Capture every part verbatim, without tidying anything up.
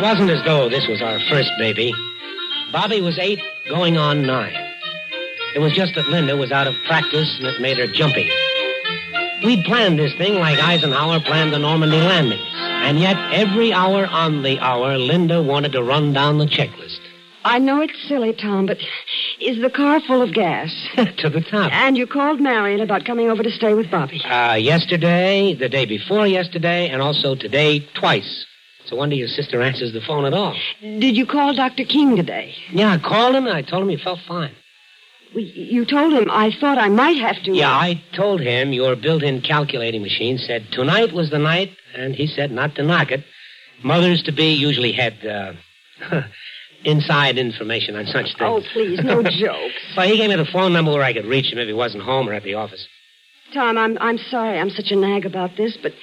wasn't as though this was our first baby. Bobby was eight, going on nine. It was just that Linda was out of practice, and it made her jumpy. We'd planned this thing like Eisenhower planned the Normandy landings. And yet, every hour on the hour, Linda wanted to run down the checklist. I know it's silly, Tom, but is the car full of gas? To the top. And you called Marion about coming over to stay with Bobby. Uh, yesterday, the day before yesterday, and also today twice. It's a wonder your sister answers the phone at all. Did you call Doctor King today? Yeah, I called him, and I told him he felt fine. Well, you told him I thought I might have to... Yeah, I told him your built-in calculating machine said tonight was the night, and he said not to knock it. Mothers-to-be usually had uh, inside information on such things. Oh, please, no jokes. Well, he gave me the phone number where I could reach him if he wasn't home or at the office. Tom, I'm I'm sorry I'm such a nag about this, but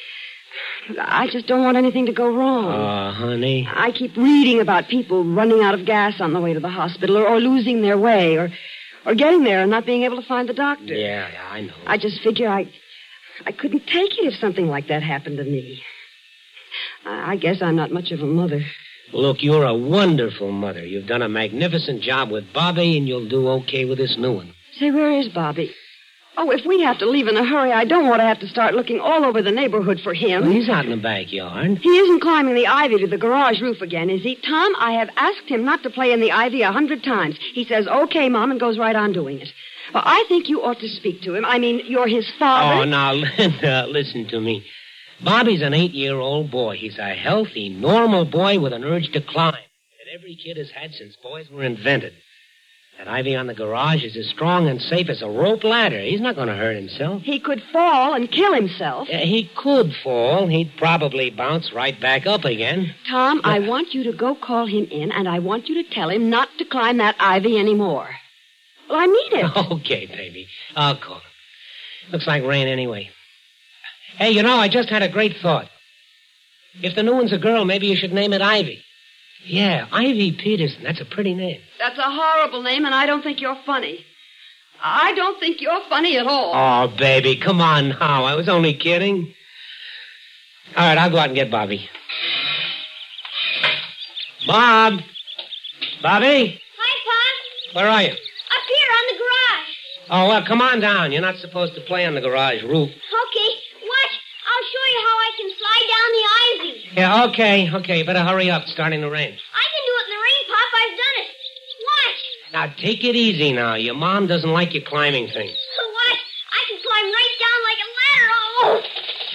I just don't want anything to go wrong. Oh, honey. I keep reading about people running out of gas on the way to the hospital or, or losing their way or... Or getting there and not being able to find the doctor. Yeah, yeah, I know. I just figure I I couldn't take it if something like that happened to me. I, I guess I'm not much of a mother. Look, you're a wonderful mother. You've done a magnificent job with Bobby, and you'll do okay with this new one. Say, where is Bobby? Oh, if we have to leave in a hurry, I don't want to have to start looking all over the neighborhood for him. Well, he's out in the backyard. He isn't climbing the ivy to the garage roof again, is he? Tom, I have asked him not to play in the ivy a hundred times. He says, okay, Mom, and goes right on doing it. Well, I think you ought to speak to him. I mean, you're his father. Oh, now, Linda, listen to me. Bobby's an eight-year-old boy. He's a healthy, normal boy with an urge to climb that every kid has had since boys were invented. That ivy on the garage is as strong and safe as a rope ladder. He's not going to hurt himself. He could fall and kill himself. Uh, he could fall. He'd probably bounce right back up again. Tom, uh, I want you to go call him in, and I want you to tell him not to climb that ivy anymore. Well, I mean it. Okay, baby. I'll call him. Looks like rain anyway. Hey, you know, I just had a great thought. If the new one's a girl, maybe you should name it Ivy. Yeah, Ivy Peterson. That's a pretty name. That's a horrible name, and I don't think you're funny. I don't think you're funny at all. Oh, baby, come on now. I was only kidding. All right, I'll go out and get Bobby. Bob? Bobby? Hi, Pop. Where are you? Up here on the garage. Oh, well, come on down. You're not supposed to play on the garage roof. Okay, watch. I'll show you how I can slide down the ivy. Yeah, okay, okay. You better hurry up. It's starting to rain. I can do it in the rain, Pop. I've done it. Watch. Now, take it easy now. Your mom doesn't like you climbing things. Watch. I can climb right down like a ladder. Oh.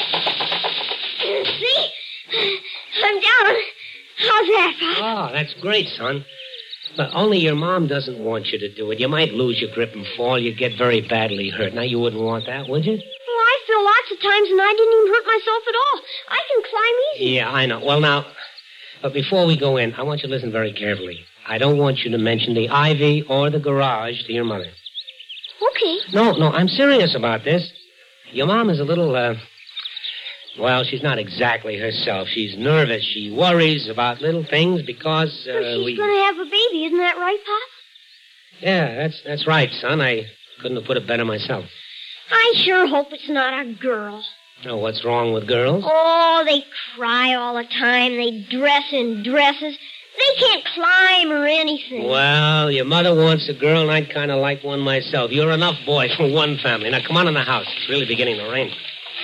See? I'm down. How's that, Pop? Oh, that's great, son. But only your mom doesn't want you to do it. You might lose your grip and fall. You'd get very badly hurt. Now, you wouldn't want that, would you? Well, I fell lots of times, and I didn't even hurt myself at all. I can climb easy. Yeah, I know. Well, now, but before we go in, I want you to listen very carefully. I don't want you to mention the ivy or the garage to your mother. Okay. No, no, I'm serious about this. Your mom is a little, uh... Well, she's not exactly herself. She's nervous. She worries about little things because, uh, well, she's we... going to have a baby, isn't that right, Pop? Yeah, that's that's right, son. I couldn't have put it better myself. I sure hope it's not a girl. Oh, what's wrong with girls? Oh, they cry all the time. They dress in dresses. They can't climb or anything. Well, your mother wants a girl, and I'd kind of like one myself. You're enough boy for one family. Now, come on in the house. It's really beginning to rain.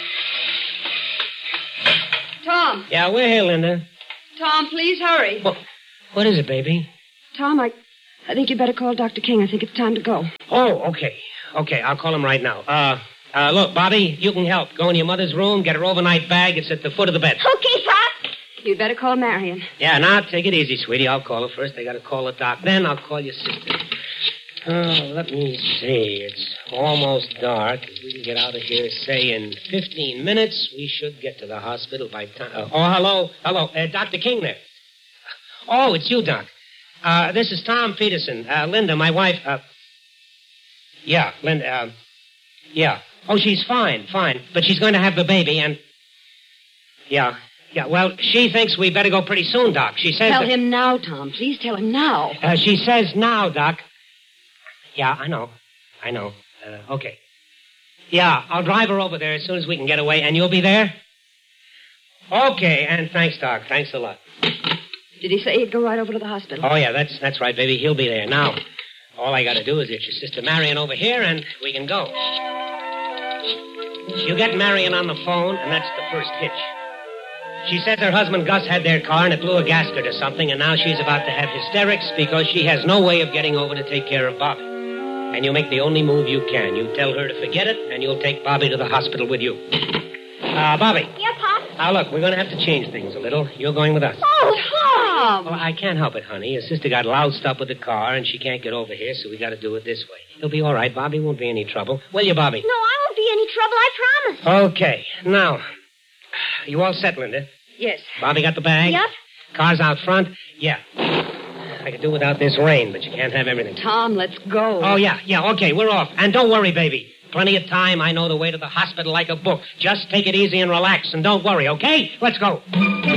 Tom. Yeah, we're here, Linda. Tom, please hurry. Well, what is it, baby? Tom, I, I think you better call Doctor King. I think it's time to go. Oh, okay. Okay, I'll call him right now. Uh, uh, look, Bobby, you can help. Go in your mother's room, get her overnight bag. It's at the foot of the bed. Okay, Pop. You'd better call Marion. Yeah, now, take it easy, sweetie. I'll call her first. I gotta call the doc. Then I'll call your sister. Oh, let me see. It's almost dark. If we can get out of here, say, in fifteen minutes, we should get to the hospital by time. Uh, oh, hello. Hello. Uh, Doctor King there. Oh, it's you, Doc. Uh, this is Tom Peterson. Uh, Linda, my wife. Uh, yeah, Linda. Uh, yeah. Oh, she's fine, fine. But she's going to have the baby, and... Yeah. Yeah, well, she thinks we better go pretty soon, Doc. She says... Tell that... him now, Tom. Please tell him now. Uh, she says now, Doc. Yeah, I know. I know. Uh, okay. Yeah, I'll drive her over there as soon as we can get away, and you'll be there? Okay, and thanks, Doc. Thanks a lot. Did he say he'd go right over to the hospital? Oh, yeah, that's that's right, baby. He'll be there. Now, all I got to do is get your sister Marion over here, and we can go. You get Marion on the phone, and that's the first hitch. She says her husband Gus had their car, and it blew a gasket or something, and now she's about to have hysterics because she has no way of getting over to take care of Bobby. And you make the only move you can. You tell her to forget it, and you'll take Bobby to the hospital with you. Uh, Bobby. Yeah, Pop? Now, look, we're going to have to change things a little. You're going with us. Oh, Tom! Well, I can't help it, honey. Your sister got loused up with the car, and she can't get over here, so we got to do it this way. It'll be all right. Bobby won't be any trouble. Will you, Bobby? No, I won't be any trouble, I promise. Okay. Now, you all set, Linda? Yes. Bobby got the bag? Yep. Car's out front? Yeah. I could do without this rain, but you can't have everything. Tom, let's go. Oh, yeah, yeah, okay, we're off. And don't worry, baby. Plenty of time. I know the way to the hospital like a book. Just take it easy and relax, and don't worry, okay? Let's go.